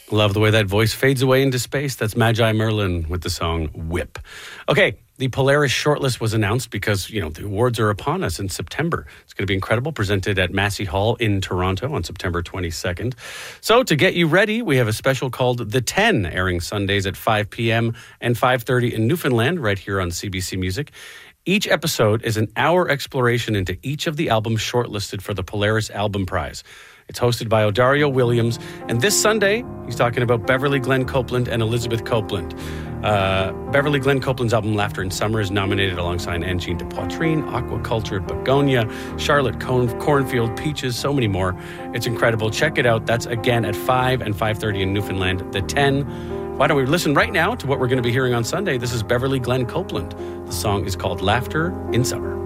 Love the way that voice fades away into space. That's Magi Merlin with the song Whip. Okay, the Polaris shortlist was announced because, the awards are upon us in September. It's going to be incredible, presented at Massey Hall in Toronto on September 22nd. So to get you ready, we have a special called The 10, airing Sundays at 5 p.m. and 5:30 in Newfoundland, right here on CBC Music. Each episode is an hour exploration into each of the albums shortlisted for the Polaris Album Prize. It's hosted by Odario Williams, and this Sunday, he's talking about Beverly Glenn Copeland and Elizabeth Copeland. Beverly Glenn Copeland's album Laughter in Summer is nominated alongside Angine de Poitrine, Aquaculture, Begonia, Charlotte Cornfield, Peaches, so many more. It's incredible. Check it out. That's again at 5 and 5:30 in Newfoundland, The 10. Why don't we listen right now to what we're going to be hearing on Sunday? This is Beverly Glenn Copeland. The song is called Laughter in Summer.